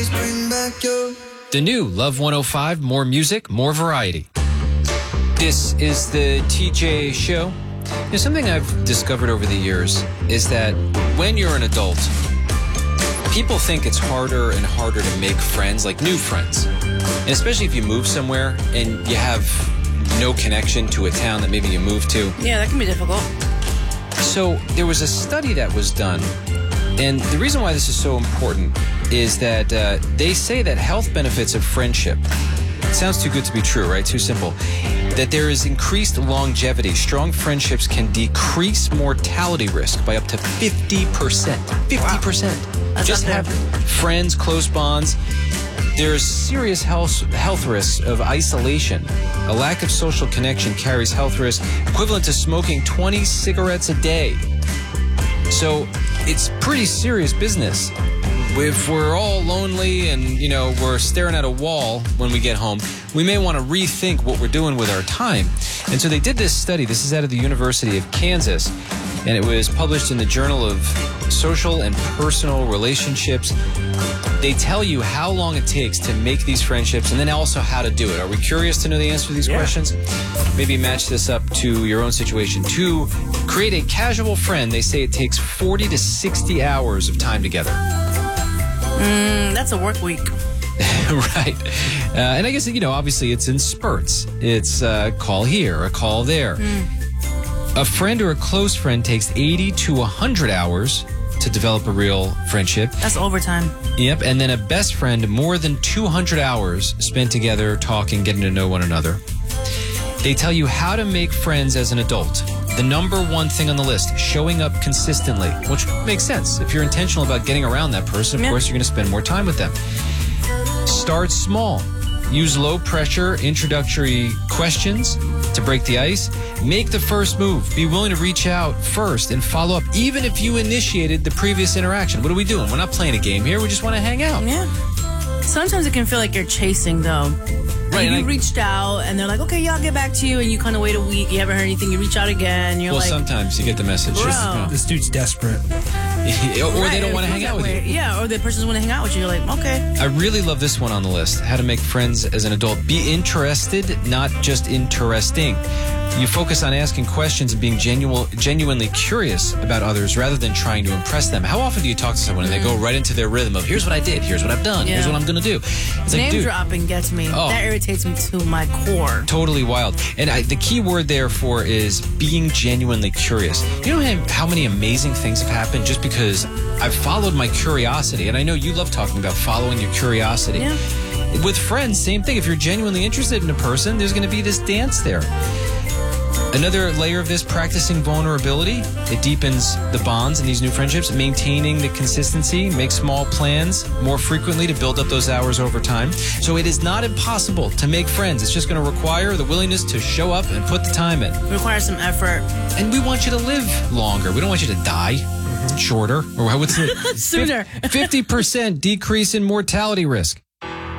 The new Love 105, more music, more variety. This is the TJ Show. You know, something I've discovered over the years is that when you're an adult, people think it's harder and harder to make friends, like new friends. And especially if you move somewhere and you have no connection to a town that maybe you moved to. Yeah, that can be difficult. So there was a study that was done, and the reason why this is so important is that they say that health benefits of friendship, it sounds too good to be true, right? Too simple. That there is increased longevity. Strong friendships can decrease mortality risk by up to 50%. 50%. Wow. Just have friends, close bonds. There's serious health risks of isolation. A lack of social connection carries health risks equivalent to smoking 20 cigarettes a day. So it's pretty serious business. If we're all lonely and, you know, we're staring at a wall when we get home, we may want to rethink what we're doing with our time. And so they did this study. This is out of the University of Kansas, and it was published in the Journal of Social and Personal Relationships. They tell you how long it takes to make these friendships and then also how to do it. Are we curious to know the answer to these questions? Maybe match this up to your own situation. To create a casual friend, they say it takes 40 to 60 hours of time together. That's a work week. Right. And I guess, you know, obviously it's in spurts. It's a call here, a call there. A friend or a close friend takes 80 to 100 hours to develop a real friendship. That's overtime. Yep. And then a best friend, more than 200 hours spent together, talking, getting to know one another. They tell you how to make friends as an adult. The number one thing on the list, showing up consistently, which makes sense. If you're intentional about getting around that person, of course, you're going to spend more time with them. Start small. Use low-pressure introductory questions to break the ice. Make the first move. Be willing to reach out first and follow up, even if you initiated the previous interaction. What are we doing? We're not playing a game here. We just want to hang out. Yeah. Sometimes it can feel like you're chasing, though. Right, and you reached out, and they're like, okay, yeah, I'll get back to you, and you kind of wait a week, you haven't heard anything, you reach out again, you're well, like... sometimes you get the message. Bro. This dude's desperate. Or they don't want to hang out with you. Yeah, or the person doesn't want to hang out with you. You're like, okay. I really love this one on the list, how to make friends as an adult. Be interested, not just interesting. You focus on asking questions and being genuinely curious about others rather than trying to impress them. How often do you talk to someone and they go right into their rhythm of, here's what I did, here's what I've done, here's what I'm going to do. It's like, Name dropping gets me. Oh. That irritates me to my core. Totally wild. And the key word therefore is being genuinely curious. You know how many amazing things have happened just because I've followed my curiosity. And I know you love talking about following your curiosity. Yeah. With friends, same thing. If you're genuinely interested in a person, there's going to be this dance there. Another layer of this, practicing vulnerability. It deepens the bonds in these new friendships. Maintaining the consistency. Make small plans more frequently to build up those hours over time. So it is not impossible to make friends. It's just going to require the willingness to show up and put the time in. It requires some effort. And we want you to live longer. We don't want you to die shorter. Or what's it? Sooner. 50% decrease in mortality risk.